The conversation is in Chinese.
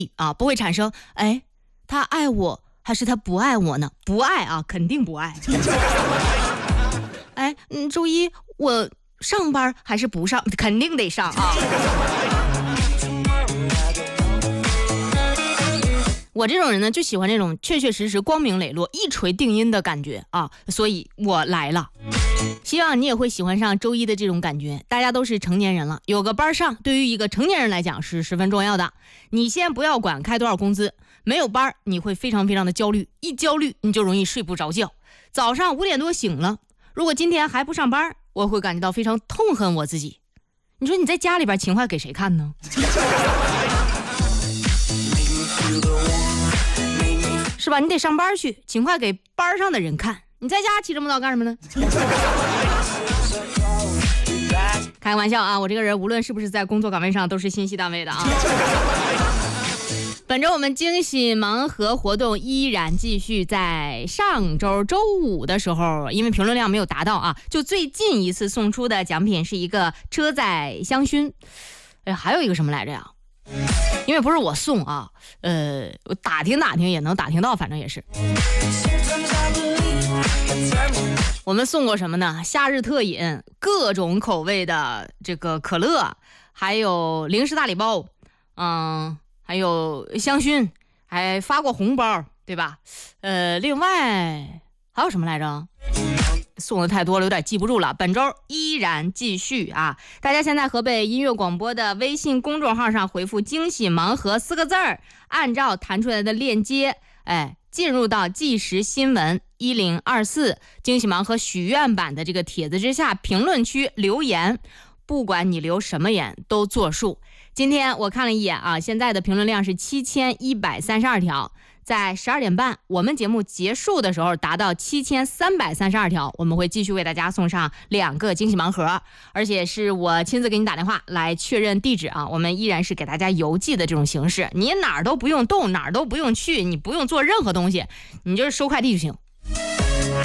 啊，不会产生哎，他爱我还是他不爱我呢？不爱啊，肯定不爱。哎，周一我上班还是不上？肯定得上啊。我这种人呢，就喜欢这种确确实实、光明磊落、一锤定音的感觉啊，所以我来了。希望你也会喜欢上周一的这种感觉。大家都是成年人了，有个班上，对于一个成年人来讲是十分重要的。你先不要管开多少工资，没有班你会非常非常的焦虑，一焦虑你就容易睡不着觉。早上5点多醒了，如果今天还不上班，我会感觉到非常痛恨我自己。你说你在家里边勤快给谁看呢？是吧？你得上班去，勤快给班上的人看。你在家起这么早干什么呢？开玩笑啊，我这个人无论是不是在工作岗位上都是心系单位的啊。本周我们惊喜盲盒活动依然继续，在上周周五的时候，因为评论量没有达到啊，就最近一次送出的奖品是一个车载香薰。哎，还有一个什么来着呀？因为不是我送啊，我打听也能打听到，反正也是。我们送过什么呢？夏日特饮，各种口味的这个可乐，还有零食大礼包，还有香薰，还发过红包，对吧？另外还有什么来着？送的太多了，有点记不住了。本周依然继续啊！大家先在河北音乐广播的微信公众号上回复“惊喜盲盒”4个字儿，按照弹出来的链接，进入到即时新闻1024惊喜盲盒许愿版的这个帖子之下评论区留言，不管你留什么言都作数。今天我看了一眼啊，现在的评论量是7132条。在12点半我们节目结束的时候达到7332条，我们会继续为大家送上2个惊喜盲盒，而且是我亲自给你打电话来确认地址啊。我们依然是给大家邮寄的这种形式，你哪儿都不用动，哪儿都不用去，你不用做任何东西，你就是收快递就行